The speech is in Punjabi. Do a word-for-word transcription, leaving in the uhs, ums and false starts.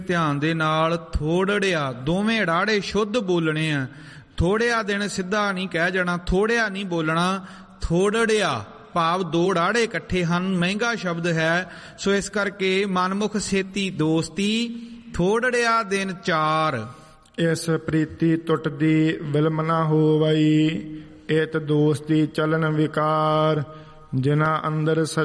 ਧਿਆਨ ਦੇ ਨਾਲ ਥੋੜੜਿਆ, ਦੋਵੇਂ ੜਾੜੇ ਸ਼ੁੱਧ ਬੋਲਣੇ ਆ। ਥੋੜਿਆ ਦਿਨ ਸਿੱਧਾ ਨਹੀਂ ਕਹਿ ਜਾਣਾ, ਥੋੜਿਆ ਨਹੀਂ ਬੋਲਣਾ, ਥੋੜੜਿਆ ਭਾਵ ਦੋ ੜਾੜੇ ਇਕੱਠੇ ਹਨ, ਮਹਿੰਗਾ ਸ਼ਬਦ ਹੈ। ਸੋ ਇਸ ਕਰਕੇ ਮਨਮੁਖ ਸੇਤੀ ਦੋਸਤੀ, ਥੋੜੜਿਆ ਦਿਨ ਚਾਰ। ਇਸ ਪ੍ਰੀਤੀ ਟੁੱਟਦੀ ਵਿਲਮ ਨਾ ਹੋਵਈ, ਇਤ ਦੋਸਤੀ ਚਲਨ ਵਿਕਾਰ। ਜਿਨਾ ਅੰਦਰ